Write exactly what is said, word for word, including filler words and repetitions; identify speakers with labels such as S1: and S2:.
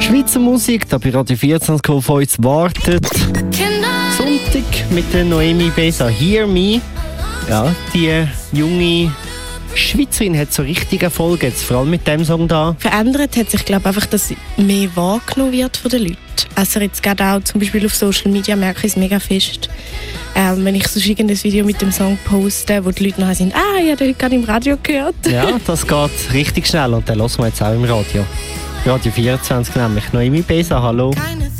S1: Schweizer Musik, da bei Radio vierundzwanzig auf uns wartet. Sonntag mit der Noemi Besa, Hear Me. Ja, die junge Schweizerin hat so richtig Erfolg jetzt, vor allem mit dem Song da.
S2: Verändert hat sich, glaube ich, einfach, dass mehr wahrgenommen wird von den Leuten. Also jetzt gerade auch zum Beispiel auf Social Media merke ich es mega fest. Ähm, wenn ich so irgendein Video mit dem Song poste, wo die Leute nachher sind, ah, ich habe den gerade im Radio gehört.
S1: Ja, das geht richtig schnell und den hören wir jetzt auch im Radio. Radio vierundzwanzig nämlich. Noemi Besa, hallo.
S3: Keine